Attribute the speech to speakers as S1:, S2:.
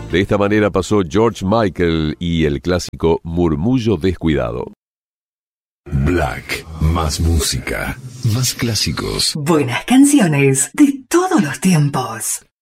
S1: De esta manera pasó George Michael y el clásico Murmullo Descuidado.
S2: Black, más música, más clásicos.
S3: Buenas canciones de todos los tiempos.